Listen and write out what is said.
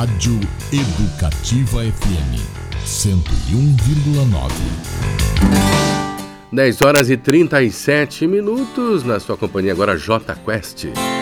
Rádio Educativa FM 101,9. 10 horas e 37 minutos, na sua companhia agora J Quest.